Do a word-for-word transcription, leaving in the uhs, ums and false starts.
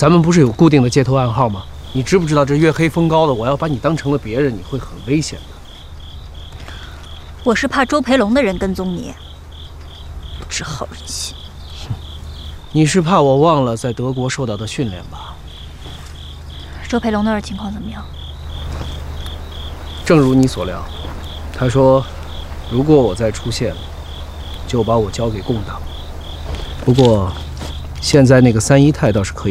咱们不是有固定的接头暗号吗？你知不知道这月黑风高的，我要把你当成了别人，你会很危险的。 我是怕周培龙的人跟踪你，不知好人心。 你是怕我忘了在德国受到的训练吧？ 周培龙那儿情况怎么样？ 正如你所料，他说，如果我再出现，就把我交给共党。不过，现在那个三姨太倒是可以。